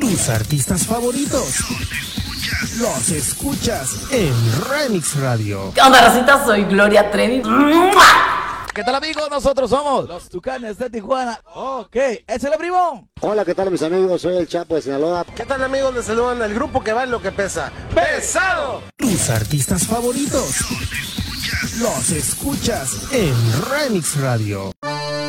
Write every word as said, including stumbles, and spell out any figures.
Tus artistas favoritos los escuchas en Remix Radio. ¿Qué onda, racita? Soy Gloria Trevi. ¿Qué tal, amigos? Nosotros somos los Tucanes de Tijuana. Ok, es el primo. Hola, ¿qué tal, mis amigos? Soy el Chapo de Sinaloa. ¿Qué tal, amigos? Les saludan el grupo que va en lo que pesa. ¡Pesado! Tus artistas favoritos los escuchas en Remix Radio.